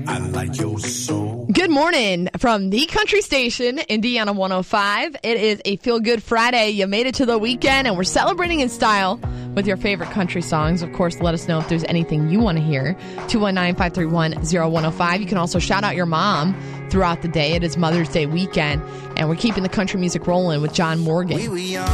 I like your soul. Good morning from the country station, Indiana 105. It is a feel-good Friday. You made it to the weekend, and we're celebrating in style with your favorite country songs. Of course, let us know if there's anything you want to hear. 219-531-0105. You can also shout out your mom throughout the day. It is Mother's Day weekend, and we're keeping the country music rolling with John Morgan. We were young